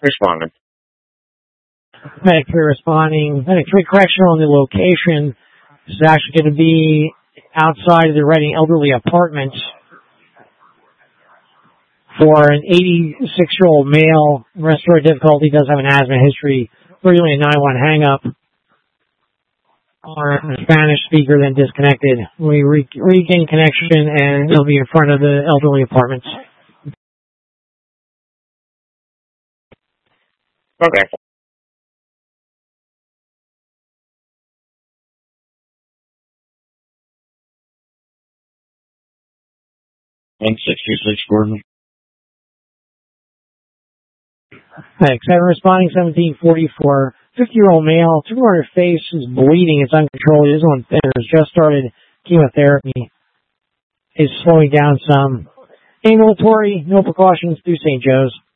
Responding. Medic 3 responding. Medic 3 correctional on the location. This is actually going to be outside of the Reading Elderly Apartments for an 86-year-old male. Respiratory difficulty, does have an asthma history. Originally a 911 hang-up. Our Spanish speaker then disconnected. We regain connection and he'll be in front of the elderly apartments. Okay. One 66 Gordon. Thanks. 7 responding, 1744. 50-year-old male, two-quarter face is bleeding. It's uncontrolled. It is on thinners. Just started chemotherapy. Is slowing down some. Ambulatory, no precautions through St. Joe's.